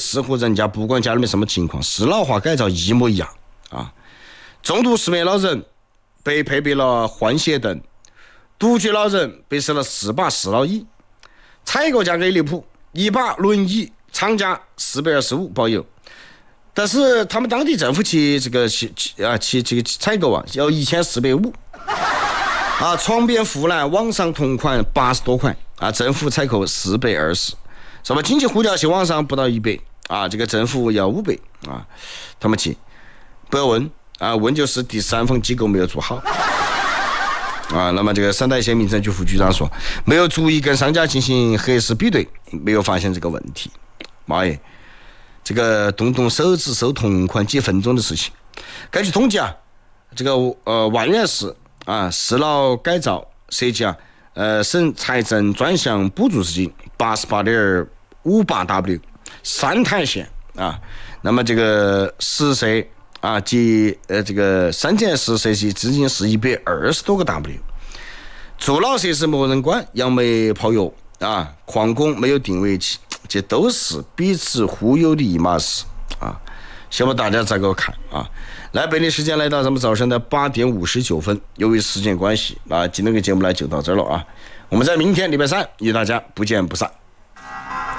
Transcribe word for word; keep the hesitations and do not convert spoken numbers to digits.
四户人家，不管家里面什么情况，是老化改造一模一样啊。重度失眠老人被配备了换血灯，独居老人被设了四把适老椅，采购价格离谱，一把轮椅厂家四百二十五包邮，但是他们当地政府去这个去啊去这个采购啊要一千四百五啊，床边护栏网上同款八十多块啊，政府采购四百二十，什么经济呼叫器网上不到一百啊，这个政府要五百啊，他们去不要问啊，问就是第三方机构没有做好啊。那么这个三台县民政局副局长说，没有逐一跟商家进行核实比对，没有发现这个问题。妈耶，这个动动手指收同款几分钟的事情。根据统计啊，这个呃万源市啊适老改造涉及啊呃省财政专项补助资金八十八点五八 W， 三台县啊，那么这个实设啊及呃这个三件实设及资金是一百二十多个 W， 助老设施没人管，杨梅泡药啊，矿工没有定位器，这都是彼此忽悠的一码事啊！希望大家再给我看啊！来，北京时间来到咱们早上的八点五十九分，由于时间关系啊，今天的节目呢就到这儿了啊！我们在明天礼拜三与大家不见不散。